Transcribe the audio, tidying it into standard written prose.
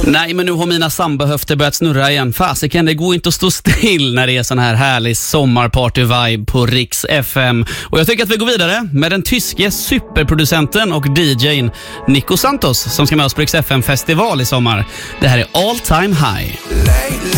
Nej, men nu har mina sambahöfter börjat snurra igen. Fasiken, det går inte att stå still när det är sån här härlig sommarparty-vibe på Rix FM. Och jag tycker att vi går vidare med den tyske superproducenten och DJ:n Nico Santos som ska med oss på Rix FM-festival i sommar. Det här är All Time High.